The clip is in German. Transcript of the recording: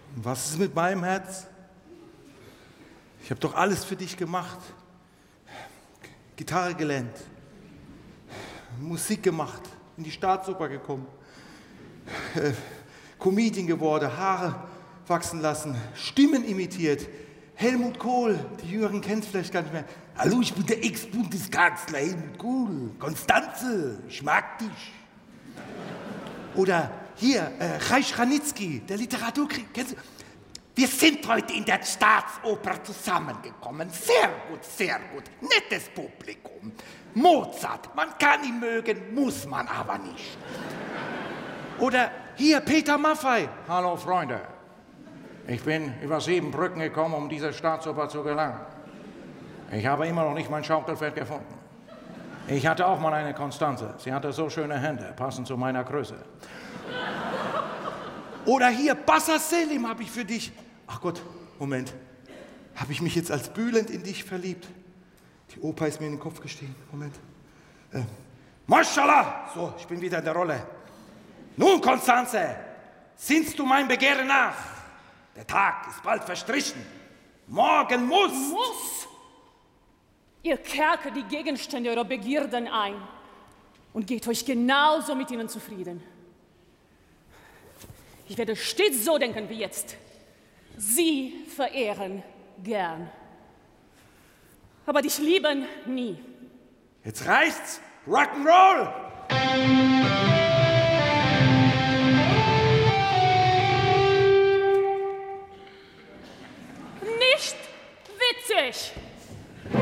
Und was ist mit meinem Herz? Ich habe doch alles für dich gemacht. Gitarre gelernt, Musik gemacht, in die Staatsoper gekommen, Comedian geworden, Haare wachsen lassen, Stimmen imitiert. Helmut Kohl, die Jüngeren kennen es vielleicht gar nicht mehr. Hallo, ich bin der Ex-Bundeskanzler Helmut Kohl. Konstanze, ich mag dich. Oder hier, Reich Ranitzky, der Literaturkrieg. Kennst du? Wir sind heute in der Staatsoper zusammengekommen. Sehr gut, sehr gut. Nettes Publikum. Mozart, man kann ihn mögen, muss man aber nicht. Oder hier, Peter Maffay. Hallo, Freunde. Ich bin über 7 Brücken gekommen, um diese Staatsoper zu gelangen. Ich habe immer noch nicht mein Schaukelpferd gefunden. Ich hatte auch mal eine Konstanze. Sie hatte so schöne Hände, passend zu meiner Größe. Oder hier, Bassa Selim habe ich für dich. Ach Gott, Moment. Habe ich mich jetzt als Bülent in dich verliebt? Die Oper ist mir in den Kopf gestiegen. Moment. Maschallah! So, ich bin wieder in der Rolle. Nun, Konstanze, sinnst du mein Begehren nach? Der Tag ist bald verstrichen. Morgen muss... Muss? Ihr kerkert die Gegenstände eurer Begierden ein und geht euch genauso mit ihnen zufrieden. Ich werde stets so denken wie jetzt. Sie verehren gern. Aber dich lieben nie. Jetzt reicht's. Rock'n'Roll!